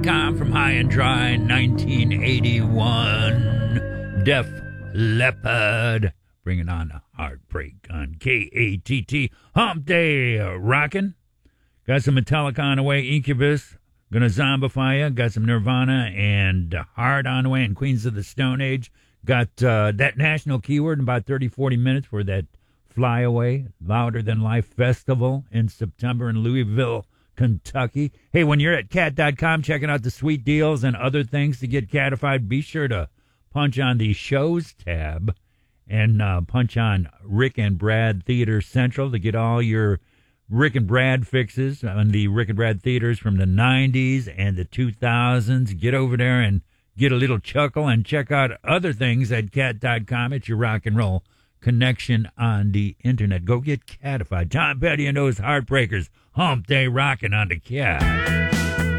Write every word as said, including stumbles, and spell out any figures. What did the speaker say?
Com from High and Dry, nineteen eighty-one. Def Leppard, bringing on the heartbreak on K A T T. Hump Day rockin'. Got some Metallica on the way. Incubus, gonna zombify ya. Got some Nirvana and Heart on the way. And Queens of the Stone Age. Got uh, that national keyword in about thirty, forty minutes for that Flyaway Louder Than Life Festival in September in Louisville, Kentucky. Hey, when you're at cat dot com checking out the sweet deals and other things to get catified, be sure to punch on the shows tab and uh, punch on Rick and Brad Theater Central to get all your Rick and Brad fixes on the Rick and Brad theaters from the nineties and the two thousands. Get over there and get a little chuckle and check out other things at cat dot com. It's your rock and roll connection on the internet. Go get catified. Tom Petty and those Heartbreakers. Hump Day rocking on the Cat.